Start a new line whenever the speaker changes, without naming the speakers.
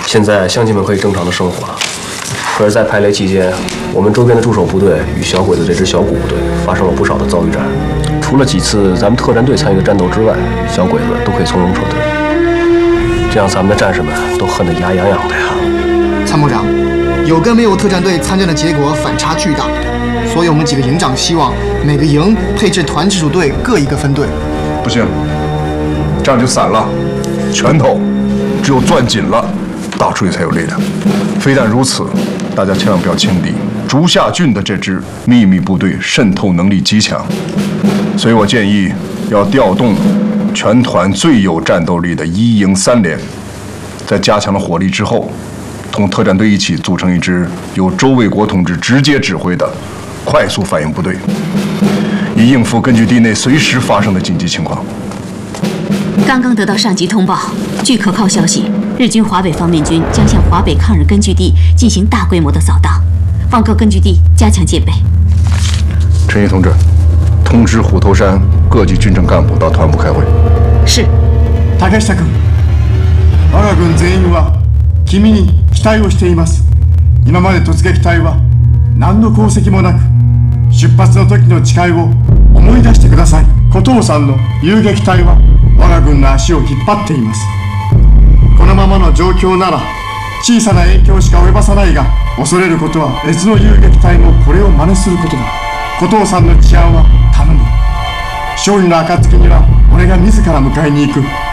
现在乡亲们可以正常的生活了。可是，在排雷期间，我们周边的驻守部队与小鬼子这支小股部队发生了不少的遭遇战。除了几次咱们特战队参与的战斗之外，小鬼子都可以从容撤退。这样，咱们的战士们都恨得牙痒痒的呀。
参谋长，有跟没有特战队参战的结果反差巨大，所以我们几个营长希望每个营配置团直属队各一个分队。
不行，这样就散了。拳头只有攥紧了，打出去才有力量。非但如此，大家千万不要轻敌。竹下郡的这支秘密部队渗透能力极强，所以我建议要调动全团最有战斗力的1营3连，在加强了火力之后，同特战队一起组成一支由周卫国同志直接指挥的快速反应部队，以应付根据地内随时发生的紧急情况。
刚刚得到上级通报，据可靠消息，日军华北方面军将向华北抗日根据地进行大规模的扫荡，报告根据地加强戒备。
陈毅同志，通知虎头山各级军政干部到团部开会。
是。
竹下君、我が軍全員は君に期待をしています。今まで突撃隊は何の功績もなく、出発の時の誓いを思い出してください。古藤さんの遊撃隊は我が軍の足を引っ張っています。このままの状況なら小さな影響しか及ばさないが、恐れることは別の遊撃隊もこれを真似することだ。古藤さんの治安は頼む。勝利の暁には俺が自ら迎えに行く。